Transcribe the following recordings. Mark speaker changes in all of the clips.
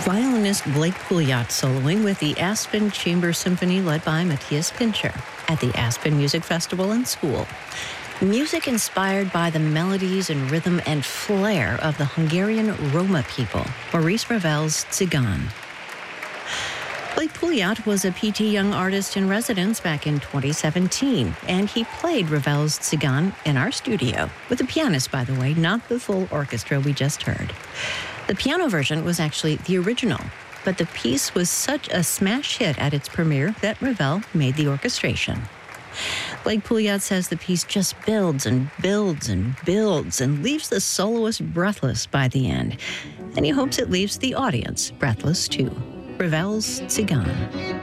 Speaker 1: Violinist Blake Pouliot soloing with the Aspen Chamber Symphony led by Matthias Pincher at the Aspen Music Festival and School. Music inspired by the melodies and rhythm and flair of the Hungarian Roma people, Maurice Ravel's Tzigane. Blake Pouliot was a PT Young Artist in Residence back in 2017, and he played Ravel's Tzigane in our studio, with a pianist, by the way, not the full orchestra we just heard. The piano version was actually the original, but the piece was such a smash hit at its premiere that Ravel made the orchestration. Blake Pouliot says the piece just builds and builds and builds and leaves the soloist breathless by the end, and he hopes it leaves the audience breathless too. Ravel's Tzigane.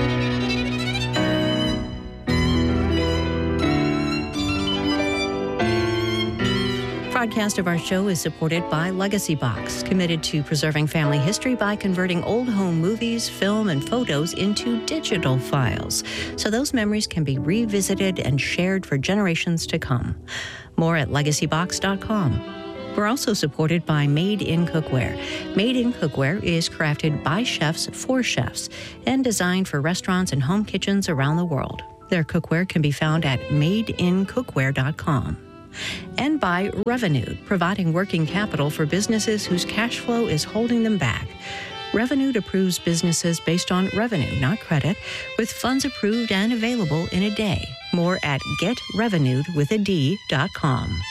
Speaker 1: Broadcast of our show is supported by Legacy Box, committed to preserving family history by converting old home movies, film, and photos into digital files, so those memories can be revisited and shared for generations to come. More at legacybox.com. We're also supported by Made in Cookware. Made in Cookware is crafted by chefs for chefs and designed for restaurants and home kitchens around the world. Their cookware can be found at madeincookware.com. And by Revenued, providing working capital for businesses whose cash flow is holding them back. Revenued approves businesses based on revenue, not credit, with funds approved and available in a day. More at getrevenued.com.